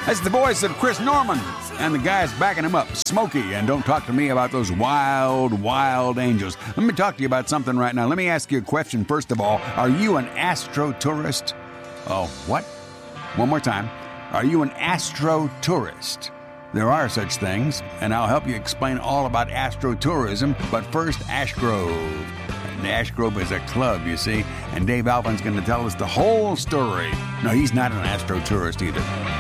That's the voice of Chris Norman, and the guys backing him up, Smokey. And don't talk to me about those wild, wild angels. Let me talk to you about something right now. Let me ask you a question first of all. Are you an astro-tourist? Oh, what? One more time. Are you an astro-tourist? There are such things, and I'll help you explain all about astro-tourism, but first, Ash Grove. And Ash Grove is a club, you see, and Dave Alvin's going to tell us the whole story. No, he's not an astro-tourist either.